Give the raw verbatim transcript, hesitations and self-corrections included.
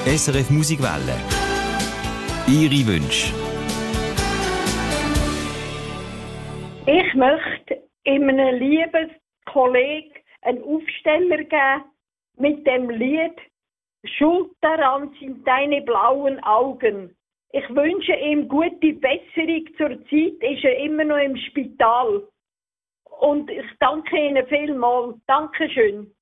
S R F Musikwelle. Ihre Wünsche. Ich möchte einem lieben Kollegen einen Aufsteller geben mit dem Lied «Schuld daran sind deine blauen Augen». Ich wünsche ihm gute Besserung. Zurzeit ist er immer noch im Spital. Und ich danke Ihnen vielmals. Dankeschön.